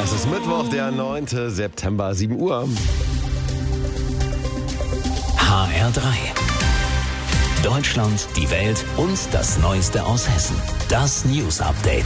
Es ist Mittwoch, der 9. September, 7 Uhr. HR3. Deutschland, die Welt und das Neueste aus Hessen. Das News Update.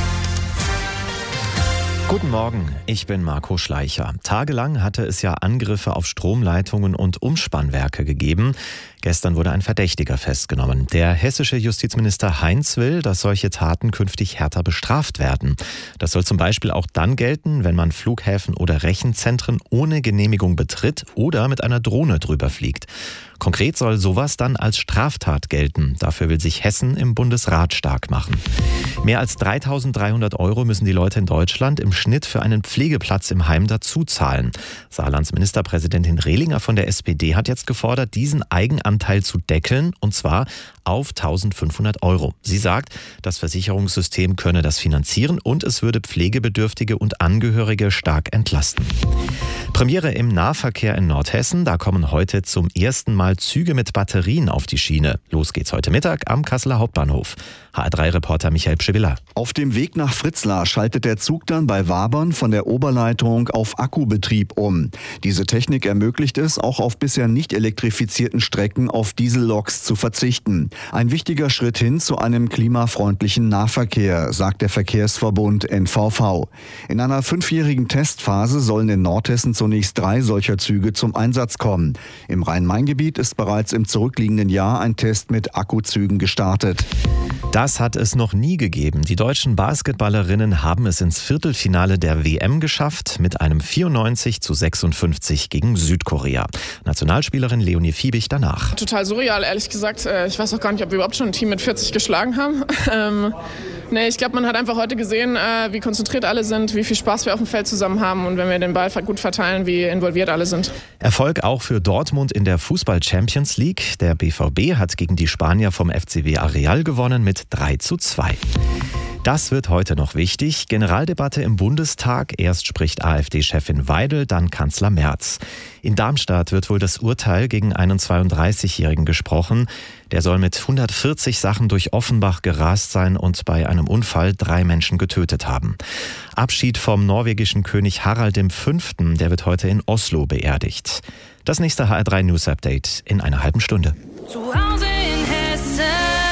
Guten Morgen, ich bin Marco Schleicher. Tagelang hatte es ja Angriffe auf Stromleitungen und Umspannwerke gegeben. Gestern wurde ein Verdächtiger festgenommen. Der hessische Justizminister Heinz will, dass solche Taten künftig härter bestraft werden. Das soll zum Beispiel auch dann gelten, wenn man Flughäfen oder Rechenzentren ohne Genehmigung betritt oder mit einer Drohne drüber fliegt. Konkret soll sowas dann als Straftat gelten. Dafür will sich Hessen im Bundesrat stark machen. Mehr als 3.300 € müssen die Leute in Deutschland im Schnitt für einen Pflegeplatz im Heim dazu zahlen. Saarlands Ministerpräsidentin Rehlinger von der SPD hat jetzt gefordert, diesen Eigenanteil zu deckeln, und zwar auf 1.500 €. Sie sagt, das Versicherungssystem könne das finanzieren und es würde Pflegebedürftige und Angehörige stark entlasten. Premiere im Nahverkehr in Nordhessen. Da kommen heute zum ersten Mal Züge mit Batterien auf die Schiene. Los geht's heute Mittag am Kasseler Hauptbahnhof. HR3-Reporter Michael Pschibilla. Auf dem Weg nach Fritzlar schaltet der Zug dann bei Wabern von der Oberleitung auf Akkubetrieb um. Diese Technik ermöglicht es, auch auf bisher nicht elektrifizierten Strecken auf Dieselloks zu verzichten. Ein wichtiger Schritt hin zu einem klimafreundlichen Nahverkehr, sagt der Verkehrsverbund NVV. In einer 5-jährigen Testphase sollen in Nordhessen zunächst 3 solcher Züge zum Einsatz kommen. Im Rhein-Main-Gebiet ist bereits im zurückliegenden Jahr ein Test mit Akkuzügen gestartet. Das hat es noch nie gegeben. Die deutschen Basketballerinnen haben es ins Viertelfinale der WM geschafft mit einem 94:56 gegen Südkorea. Nationalspielerin Leonie Fiebig danach. Total surreal, ehrlich gesagt. Ich weiß auch gar nicht, ob wir überhaupt schon ein Team mit 40 geschlagen haben. Ich glaube, man hat einfach heute gesehen, wie konzentriert alle sind, wie viel Spaß wir auf dem Feld zusammen haben und wenn wir den Ball gut verteilen, wie involviert alle sind. Erfolg auch für Dortmund in der Fußball-Champions League. Der BVB hat gegen die Spanier vom FCW Areal gewonnen mit 3:2. Das wird heute noch wichtig. Generaldebatte im Bundestag. Erst spricht AfD-Chefin Weidel, dann Kanzler Merz. In Darmstadt wird wohl das Urteil gegen einen 32-Jährigen gesprochen. Der soll mit 140 Sachen durch Offenbach gerast sein und bei einem Unfall 3 Menschen getötet haben. Abschied vom norwegischen König Harald V., der wird heute in Oslo beerdigt. Das nächste HR3 News Update in einer halben Stunde. Zu Hause in Hessen.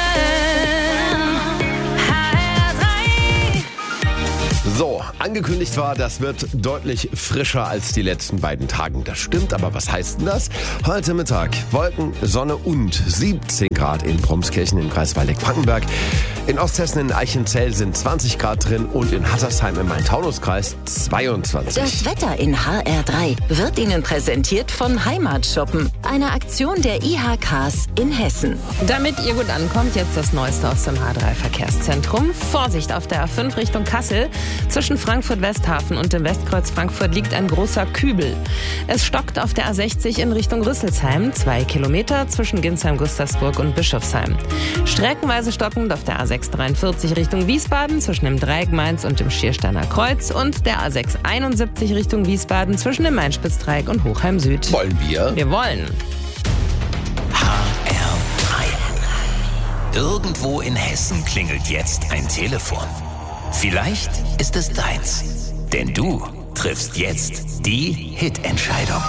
So, angekündigt war, das wird deutlich frischer als die letzten beiden Tagen. Das stimmt, aber was heißt denn das? Heute Mittag Wolken, Sonne und 17 Grad in Bromskirchen im Kreis Waldeck-Frankenberg. In Osthessen in Eichenzell sind 20 Grad drin und in Hattersheim im Main-Taunus-Kreis 22. Das Wetter in HR3 wird Ihnen präsentiert von Heimatshoppen, einer Aktion der IHKs in Hessen. Damit ihr gut ankommt, jetzt das Neueste aus dem H3-Verkehrszentrum. Vorsicht auf der A5 Richtung Kassel. Zwischen Frankfurt-Westhafen und dem Westkreuz Frankfurt liegt ein großer Kübel. Es stockt auf der A60 in Richtung Rüsselsheim, 2 Kilometer zwischen Ginsheim-Gustavsburg und Bischofsheim. Streckenweise stockend auf der A643 Richtung Wiesbaden zwischen dem Dreieck Mainz und dem Schiersteiner Kreuz und der A671 Richtung Wiesbaden zwischen dem Mainspitzdreieck und Hochheim Süd. Wollen wir? Wir wollen. HR3. Irgendwo in Hessen klingelt jetzt ein Telefon. Vielleicht ist es deins, denn du triffst jetzt die Hitentscheidung.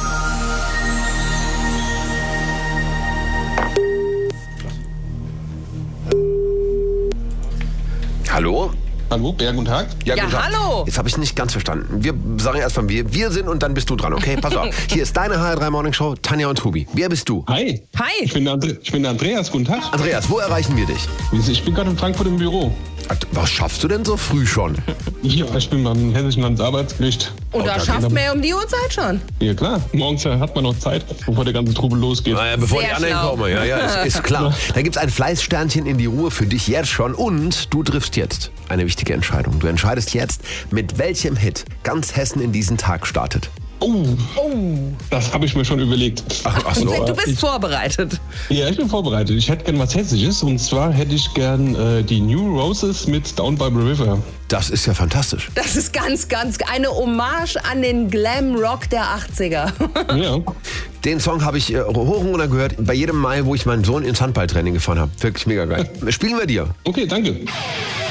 Hallo? Hallo, Berg, guten Tag. Ja, guten Tag. hallo. Jetzt habe ich nicht ganz verstanden. Wir sagen erstmal wir sind und dann bist du dran, okay? Pass auf. Hier ist deine HR3 Morning Show, Tanja und Tobi. Wer bist du? Hi. Hi. Ich bin der Andreas, guten Tag. Andreas, wo erreichen wir dich? Ich bin gerade in Frankfurt im Büro. Was schaffst du denn so früh schon? Ja, ich bin beim Hessischen Landesarbeitsgericht. Und da schafft man ja um die Uhrzeit schon. Ja klar, morgens hat man noch Zeit, bevor der ganze Trubel losgeht. Naja, bevor Sehr die anderen schlau. kommen. Ja, ist klar. Da gibt's ein Fleißsternchen in die Ruhe für dich jetzt schon. Und du triffst jetzt eine wichtige Entscheidung. Du entscheidest jetzt, mit welchem Hit ganz Hessen in diesen Tag startet. Oh, das habe ich mir schon überlegt. Ach so. Du bist vorbereitet. Ja, ich bin vorbereitet. Ich hätte gern was Hessisches. Und zwar hätte ich gern die New Roses mit Down by the River. Das ist ja fantastisch. Das ist ganz eine Hommage an den Glam-Rock der 80er. Ja. Den Song habe ich hoch und runter gehört, bei jedem Mal, wo ich meinen Sohn ins Handballtraining gefahren habe. Wirklich mega geil. Spielen wir dir. Okay, danke.